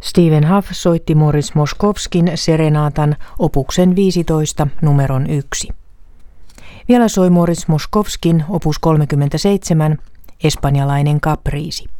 Stephen Hough soitti Morris Moskovskin serenaatan opuksen 15 numeron 1. Vielä soi Morris Moskovskin opus 37, espanjalainen kapriisi.